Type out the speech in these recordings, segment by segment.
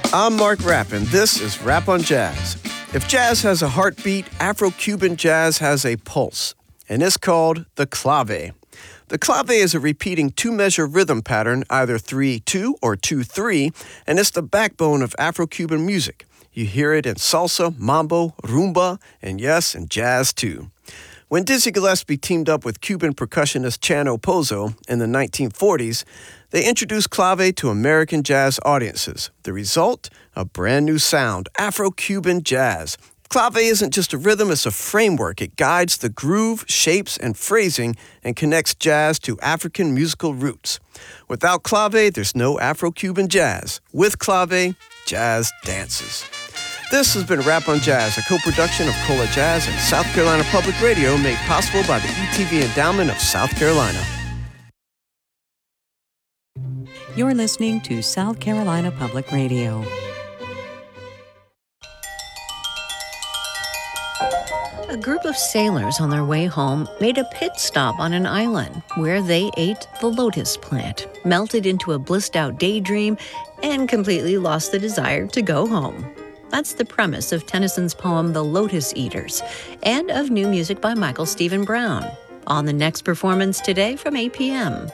I'm Mark Rapp, and this is Rap on Jazz. If jazz has a heartbeat, Afro-Cuban jazz has a pulse, and it's called the clave. The clave is a repeating two-measure rhythm pattern, either 3-2 or 2-3, and it's the backbone of Afro-Cuban music. You hear it in salsa, mambo, rumba, and yes, in jazz too. When Dizzy Gillespie teamed up with Cuban percussionist Chano Pozo in the 1940s, they introduced clave to American jazz audiences. The result? A brand new sound, Afro-Cuban jazz. Clave isn't just a rhythm, it's a framework. It guides the groove, shapes, and phrasing and connects jazz to African musical roots. Without clave, there's no Afro-Cuban jazz. With clave, jazz dances. This has been Rap on Jazz, a co-production of Cola Jazz and South Carolina Public Radio, made possible by the ETV Endowment of South Carolina. You're listening to South Carolina Public Radio. A group of sailors on their way home made a pit stop on an island where they ate the lotus plant, melted into a blissed-out daydream, and completely lost the desire to go home. That's the premise of Tennyson's poem The Lotus Eaters, and of new music by Michael Stephen Brown, on the next performance today from 8 p.m.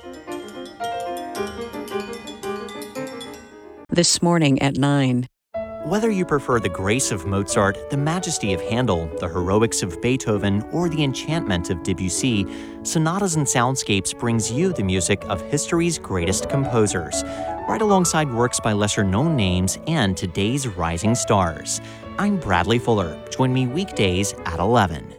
This morning at 9. Whether you prefer the grace of Mozart, the majesty of Handel, the heroics of Beethoven, or the enchantment of Debussy, Sonatas and Soundscapes brings you the music of history's greatest composers, right alongside works by lesser-known names and today's rising stars. I'm Bradley Fuller. Join me weekdays at 11.